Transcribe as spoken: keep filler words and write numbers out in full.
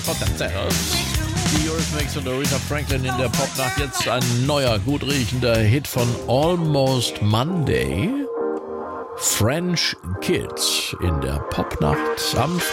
Potatoes. Die Eurythmics und Aretha Franklin in der Popnacht. Jetzt ein neuer, gut riechender Hit von Almost Monday. French Kids in der Popnacht am